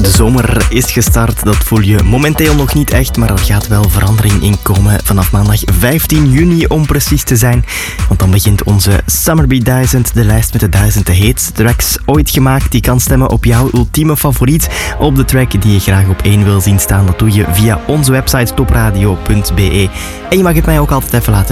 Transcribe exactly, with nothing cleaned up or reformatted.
De zomer is gestart, dat voel je momenteel nog niet echt, maar er gaat wel verandering in komen vanaf maandag vijftien juni om precies te zijn. Want dan begint onze Summerbeat duizend, de lijst met de duizend heetste tracks ooit gemaakt. Die kan stemmen op jouw ultieme favoriet, op de track die je graag op één wil zien staan. Dat doe je via onze website topradio punt be. En je mag het mij ook altijd even laten